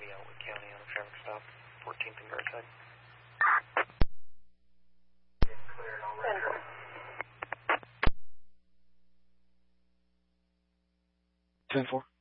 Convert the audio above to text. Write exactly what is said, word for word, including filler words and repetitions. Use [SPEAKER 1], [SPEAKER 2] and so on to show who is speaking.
[SPEAKER 1] be Elwood County on a traffic stop, fourteenth and Garside. ten four.